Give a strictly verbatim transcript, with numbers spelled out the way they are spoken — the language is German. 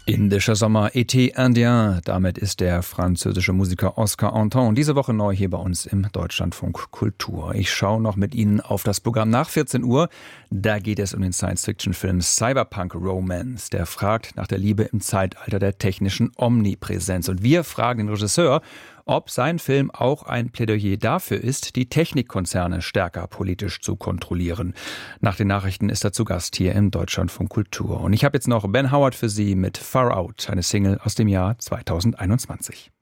Indischer Sommer, Été indien. Damit ist der französische Musiker Oscar Anton diese Woche neu hier bei uns im Deutschlandfunk Kultur. Ich schaue noch mit Ihnen auf das Programm nach vierzehn Uhr. Da geht es um den Science-Fiction-Film Cyberpunk Romance. Der fragt nach der Liebe im Zeitalter der technischen Omnipräsenz. Und wir fragen den Regisseur, ob sein Film auch ein Plädoyer dafür ist, die Technikkonzerne stärker politisch zu kontrollieren. Nach den Nachrichten ist er zu Gast hier im Deutschlandfunk Kultur. Und ich habe jetzt noch Ben Howard für Sie mit Far Out, eine Single aus dem Jahr zweitausendeinundzwanzig.